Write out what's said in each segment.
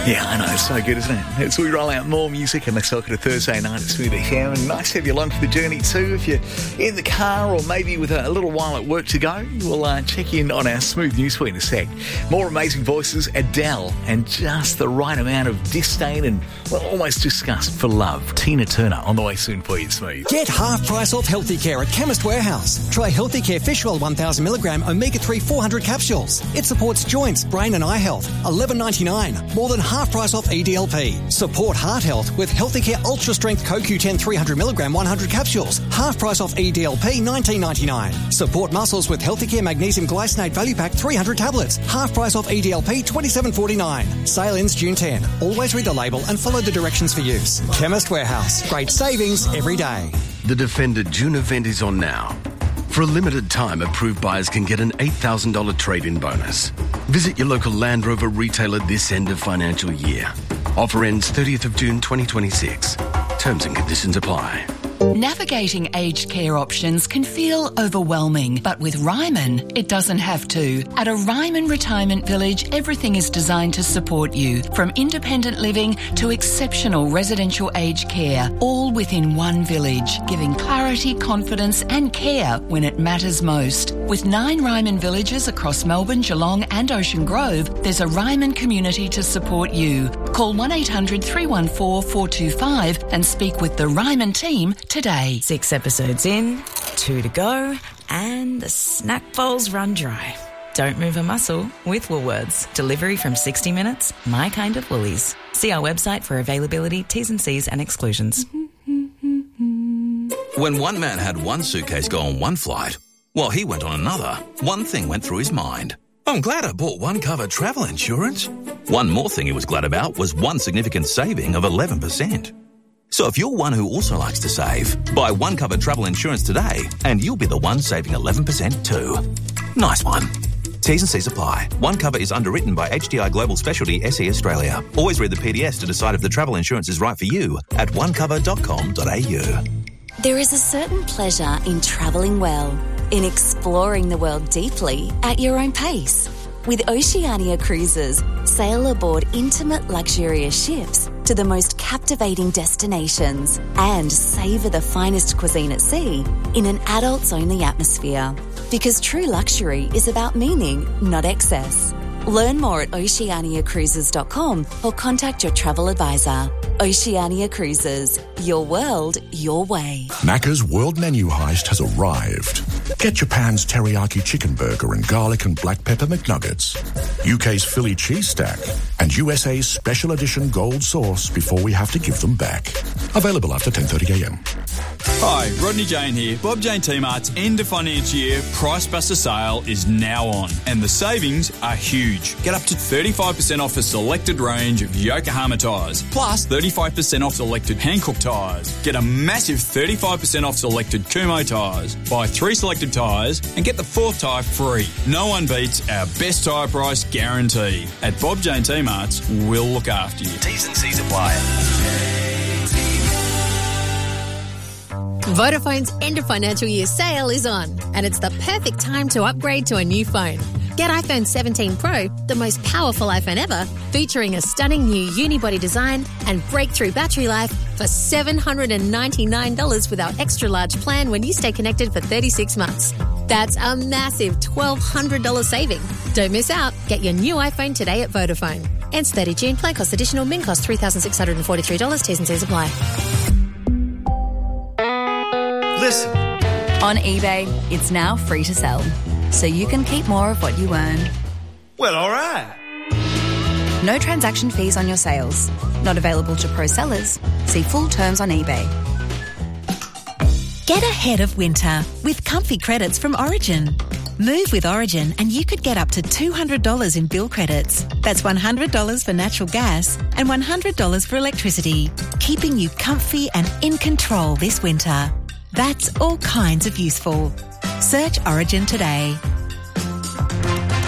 Yeah, I know, it's so good, isn't it? As we roll out more music and let's look at a Thursday night at Smooth FM. And nice to have you along for the journey too. If you're in the car or maybe with a little while at work to go, we'll check in on our Smooth News Suite in a sec. More amazing voices, Adele, and just the right amount of disdain and, well, almost disgust for love. Tina Turner on the way soon for you, Smooth. Get half price off Healthy Care at Chemist Warehouse. Try Healthy Care Fish Oil 1000mg Omega-3 400 capsules. It supports joints, brain and eye health. $11.99. More than half price off EDLP. Support heart health with Healthy Care Ultra Strength CoQ10 300mg 100 capsules. Half price off EDLP $19.99. Support muscles with Healthy Care Magnesium Glycinate Value Pack 300 tablets. Half price off EDLP $27.49. Sale ends June 10. Always read the label and follow the directions for use. Chemist Warehouse. Great savings every day. The Defender June event is on now. For a limited time, approved buyers can get an $8,000 trade-in bonus. Visit your local Land Rover retailer this end of financial year. Offer ends 30th of June 2026. Terms and conditions apply. Navigating aged care options can feel overwhelming, but with Ryman, it doesn't have to. At a Ryman Retirement Village, everything is designed to support you, from independent living to exceptional residential aged care, all within one village, giving clarity, confidence and care when it matters most. With 9 Ryman villages across Melbourne, Geelong and Ocean Grove, there's a Ryman community to support you. Call 1800 314 425 and speak with the Ryman team today. 6 episodes in, 2 to go, and the snack bowls run dry. Don't move a muscle with Woolworths. Delivery from 60 minutes, my kind of Woolies. See our website for availability, T's and C's and exclusions. When one man had one suitcase go on one flight, while he went on another, one thing went through his mind. I'm glad I bought one cover travel insurance. One more thing he was glad about was one significant saving of 11%. So if you're one who also likes to save, buy one cover travel insurance today and you'll be the one saving 11% too. Nice one. T's and C's apply. One cover is underwritten by HDI Global Specialty SE Australia. Always read the PDS to decide if the travel insurance is right for you at onecover.com.au. There is a certain pleasure in travelling well, in exploring the world deeply at your own pace. With Oceania Cruises, sail aboard intimate, luxurious ships to the most captivating destinations and savour the finest cuisine at sea in an adults-only atmosphere. Because true luxury is about meaning, not excess. Learn more at oceaniacruises.com or contact your travel advisor. Oceania Cruises. Your world, your way. Macca's World Menu Heist has arrived. Get Japan's teriyaki chicken burger and garlic and black pepper McNuggets, UK's Philly cheese stack, and USA's special edition gold sauce before we have to give them back. Available after 10:30am. Hi, Rodney Jane here. Bob Jane T-Mart's end of financial year Price Buster sale is now on, and the savings are huge. Get up to 35% off a selected range of Yokohama tyres, plus 35% off selected Hankook tyres. Get a massive 35% off selected Kumho tyres. Buy 3 selected tyres and get the 4th tyre free. No one beats our best tyre price guarantee. At Bob Jane T-Mart's, we'll look after you. T's and C's apply. Vodafone's end of financial year sale is on, and it's the perfect time to upgrade to a new phone. Get iPhone 17 Pro, the most powerful iPhone ever, featuring a stunning new unibody design and breakthrough battery life for $799 with our extra large plan when you stay connected for 36 months. That's a massive $1,200 saving. Don't miss out. Get your new iPhone today at Vodafone. Ends 30 June. Plan cost additional. Min cost $3,643. T's and C's apply. Listen. On eBay, it's now free to sell, so you can keep more of what you earn. Well, all right. No transaction fees on your sales. Not available to pro sellers. See full terms on eBay. Get ahead of winter with comfy credits from Origin. Move with Origin and you could get up to $200 in bill credits. That's $100 for natural gas and $100 for electricity, keeping you comfy and in control this winter. That's all kinds of useful. Search Origin today.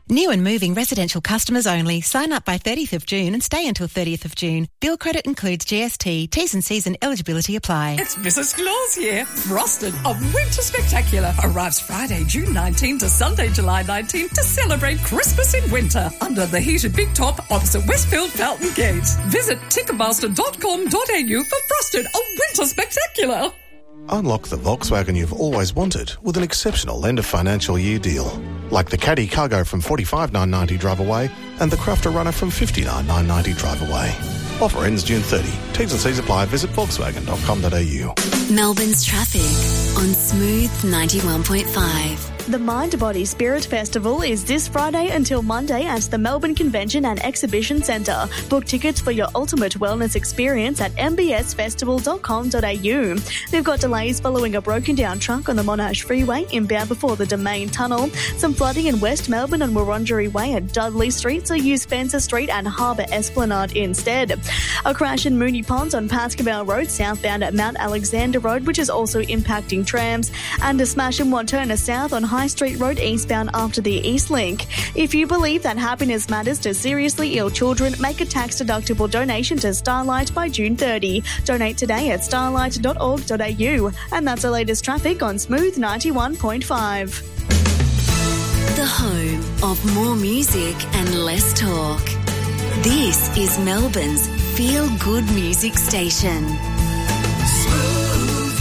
New and moving residential customers only. Sign up by 30th of June and stay until 30th of June. Bill credit includes GST. T's and C's and eligibility apply. It's Mrs. Claus here. Frosted, a winter spectacular, arrives Friday, June 19 to Sunday, July 19 to celebrate Christmas in winter under the heated big top opposite Westfield Fountain Gates. Visit ticketmaster.com.au for Frosted, a winter spectacular. Unlock the Volkswagen you've always wanted with an exceptional end of financial year deal. Like the Caddy Cargo from $45,990 drive away and the Crafter Runner from $59,990 drive away. Offer ends June 30. T's and C's apply. Visit volkswagen.com.au. Melbourne's traffic on Smooth 91.5. The Mind Body Spirit Festival is this Friday until Monday at the Melbourne Convention and Exhibition Centre. Book tickets for your ultimate wellness experience at mbsfestival.com.au. They've got delays following a broken down truck on the Monash Freeway inbound before the Domain Tunnel. Some flooding in West Melbourne and Wurundjeri Way at Dudley Street, so use Spencer Street and Harbour Esplanade instead. A crash in Moonee Ponds on Pascoe Road southbound at Mount Alexander Road, which is also impacting trams. And a smash in Wantirna South on High Street Road eastbound after the East Link. If you believe that happiness matters to seriously ill children, make a tax-deductible donation to Starlight by June 30. Donate today at starlight.org.au. And that's the latest traffic on Smooth 91.5. The home of more music and less talk. This is Melbourne's feel-good music station. Smooth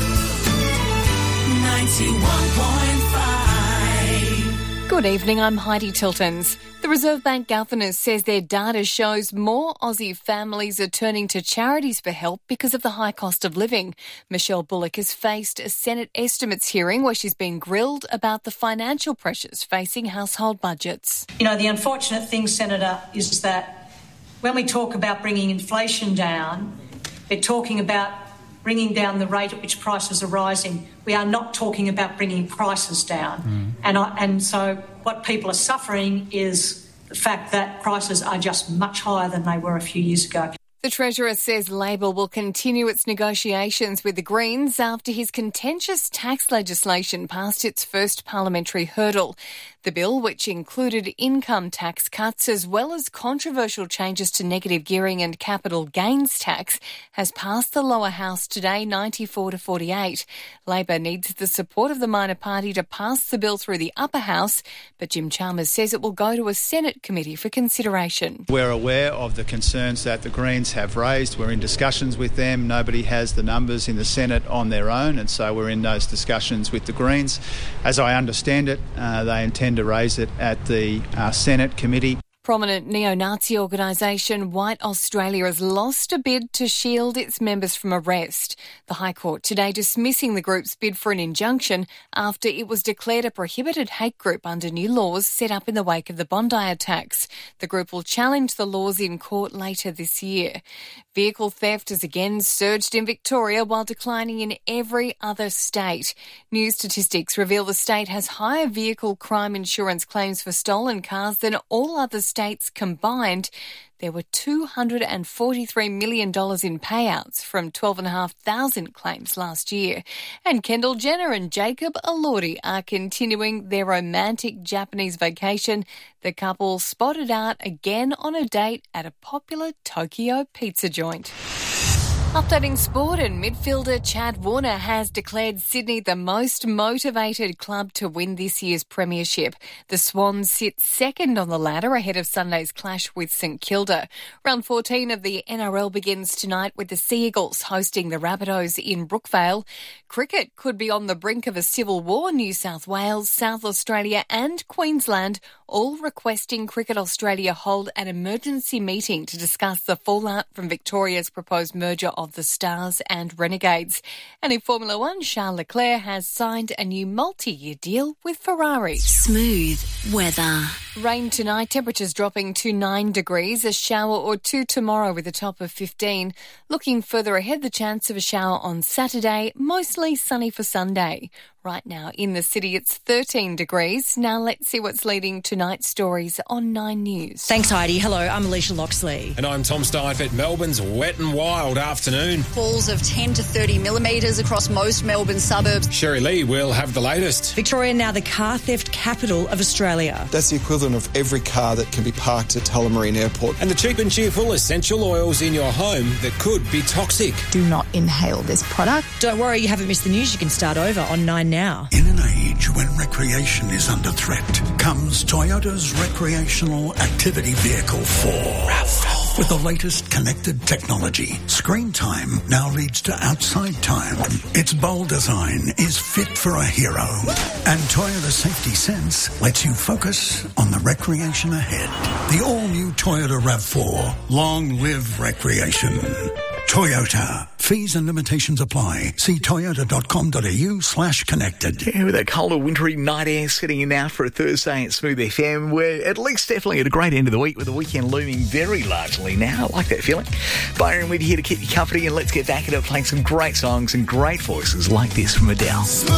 91.5. Good evening, I'm Heidi Tiltons. The Reserve Bank Governor says their data shows more Aussie families are turning to charities for help because of the high cost of living. Michelle Bullock has faced a Senate estimates hearing where she's been grilled about the financial pressures facing household budgets. You know, the unfortunate thing, Senator, is that when we talk about bringing inflation down, they're talking about bringing down the rate at which prices are rising. We are not talking about bringing prices down. And so what people are suffering is the fact that prices are just much higher than they were a few years ago. The Treasurer says Labor will continue its negotiations with the Greens after his contentious tax legislation passed its first parliamentary hurdle. The bill, which included income tax cuts as well as controversial changes to negative gearing and capital gains tax, has passed the lower house today 94-48. Labor needs the support of the minor party to pass the bill through the upper house, but Jim Chalmers says it will go to a Senate committee for consideration. We're aware of the concerns that the Greens have raised. We're in discussions with them. Nobody has the numbers in the Senate on their own, and so we're in those discussions with the Greens. As I understand it, they intend to raise it at the Senate committee. Prominent neo-Nazi organisation White Australia has lost a bid to shield its members from arrest. The High Court today dismissing the group's bid for an injunction after it was declared a prohibited hate group under new laws set up in the wake of the Bondi attacks. The group will challenge the laws in court later this year. Vehicle theft has again surged in Victoria while declining in every other state. New statistics reveal the state has higher vehicle crime insurance claims for stolen cars than all other states combined. There were $243 million in payouts from 12,500 claims last year. And Kendall Jenner and Jacob Elordi are continuing their romantic Japanese vacation. The couple spotted out again on a date at a popular Tokyo pizza joint. Updating sport, and midfielder Chad Warner has declared Sydney the most motivated club to win this year's premiership. The Swans sit second on the ladder ahead of Sunday's clash with St Kilda. Round 14 of the NRL begins tonight with the Sea Eagles hosting the Rabbitohs in Brookvale. Cricket could be on the brink of a civil war. New South Wales, South Australia and Queensland all requesting Cricket Australia hold an emergency meeting to discuss the fallout from Victoria's proposed merger of the Stars and Renegades. And in Formula One, Charles Leclerc has signed a new multi-year deal with Ferrari. Smooth weather. Rain tonight, temperatures dropping to 9 degrees, a shower or two tomorrow with a top of 15. Looking further ahead, the chance of a shower on Saturday, mostly sunny for Sunday. Right now in the city, it's 13 degrees. Now let's see what's leading tonight's stories on 9 News. Thanks, Heidi. Hello, I'm Alicia Loxley. And I'm Tom Steinfeld. Melbourne's wet and wild afternoon. Falls of 10 to 30 millimetres across most Melbourne suburbs. Sherry Lee will have the latest. Victoria now the car theft capital of Australia. That's the equivalent of every car that can be parked at Tullamarine Airport. And the cheap and cheerful essential oils in your home that could be toxic. Do not inhale this product. Don't worry, you haven't missed the news. You can start over on 9 now. In an age when recreation is under threat, comes Toyota's recreational activity vehicle 4. RAV4. With the latest connected technology, screen time now leads to outside time. Its bold design is fit for a hero. And Toyota Safety Sense lets you focus on the recreation ahead. The all-new Toyota RAV4. Long live recreation. Toyota. Fees and limitations apply. See toyota.com.au/connected. Yeah, with that colder, wintry night air setting in now for a Thursday at Smooth FM. We're at least definitely at a great end of the week with the weekend looming very largely now. I like that feeling. Byron with you here to keep you company, and let's get back into playing some great songs and great voices like this from Adele.